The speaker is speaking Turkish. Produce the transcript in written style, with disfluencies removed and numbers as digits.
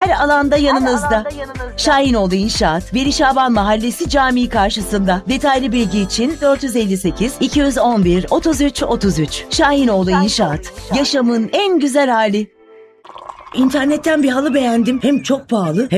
her alanda yanınızda. Şahinoğlu İnşaat, Veli Şaban Mahallesi Camii karşısında. Detaylı bilgi için 458 211 33 33. Şahinoğlu İnşaat, yaşamın en güzel hali. İnternetten bir halı beğendim. Hem çok pahalı